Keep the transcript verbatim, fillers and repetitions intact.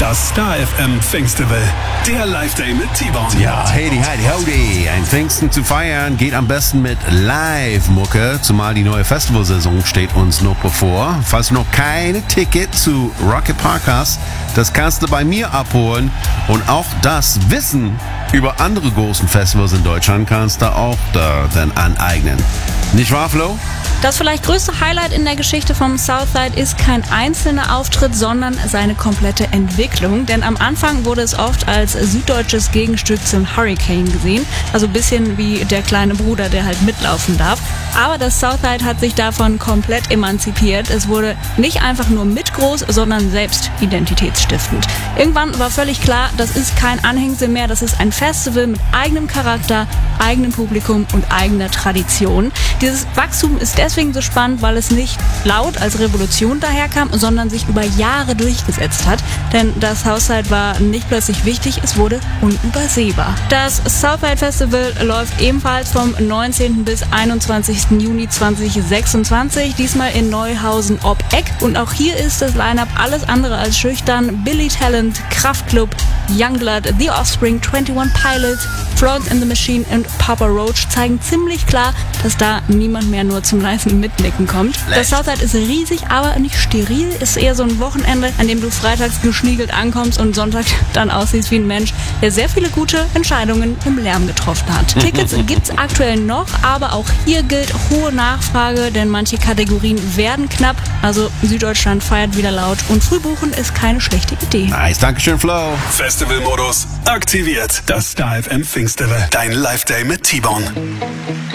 Das Star F M Pfingstfestival, der Live-Day mit T-Bone. Ja, hey, heidi, howdy. Ein Pfingsten zu feiern geht am besten mit Live-Mucke, zumal die neue Festivalsaison steht uns noch bevor. Falls du noch keine Ticket zu Rocket Park hast, das kannst du bei mir abholen. Und auch das Wissen über andere großen Festivals in Deutschland kannst du auch da dann aneignen. Nicht wahr, Flo? Das vielleicht größte Highlight in der Geschichte vom Southside ist kein einzelner Auftritt, sondern seine komplette Entwicklung. Denn am Anfang wurde es oft als süddeutsches Gegenstück zum Hurricane gesehen. Also ein bisschen wie der kleine Bruder, der halt mitlaufen darf. Aber das Southside hat sich davon komplett emanzipiert. Es wurde nicht einfach nur mitgroß, sondern selbst identitätsstiftend. Irgendwann war völlig klar, das ist kein Anhängsel mehr, das ist ein Festival mit eigenem Charakter, eigenem Publikum und eigener Tradition. Dieses Wachstum ist deswegen so spannend, weil es nicht laut als Revolution daherkam, sondern sich über Jahre durchgesetzt hat. Denn das Southside war nicht plötzlich wichtig, es wurde unübersehbar. Das Southside Festival läuft ebenfalls vom neunzehnten bis einundzwanzigsten Juni zweitausendsechsundzwanzig, diesmal in Neuhausen ob Eck. Und auch hier ist das Line-Up alles andere als schüchtern. Billy Talent, Kraftklub, Youngblood, The Offspring, twenty one Pilots, Florence and the Machine und Papa Roach zeigen ziemlich klar, dass da niemand mehr nur zum leisen Mitnicken kommt. Das Southside ist riesig, aber nicht steril. Ist eher so ein Wochenende, an dem du freitags geschniegelt ankommst und Sonntag dann aussiehst wie ein Mensch, der sehr viele gute Entscheidungen im Lärm getroffen hat. Tickets gibt's aktuell noch, aber auch hier gilt hohe Nachfrage, denn manche Kategorien werden knapp. Also Süddeutschland feiert wieder laut und Frühbuchen ist keine schlechte Idee. Nice, Dankeschön, Flo. Festivalmodus aktiviert. Das Star F M Pfingstfestival, dein Live-Day mit T-Bone.